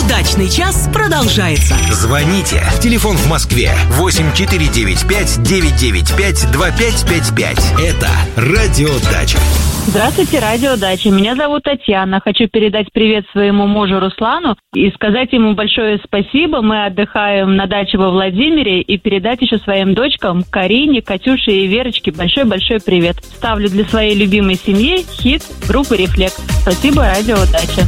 Удачный час продолжается. Звоните. Телефон в Москве 8495-995-2555. Это Радио Дача. Здравствуйте, Радио Дача. Меня зовут Татьяна. Хочу передать привет своему мужу Руслану и сказать ему большое спасибо. Мы отдыхаем на даче во Владимире, и передать еще своим дочкам Карине, Катюше и Верочке большой-большой привет. Ставлю для своей любимой семьи хит группы «Рефлект». Спасибо, Радио Дача.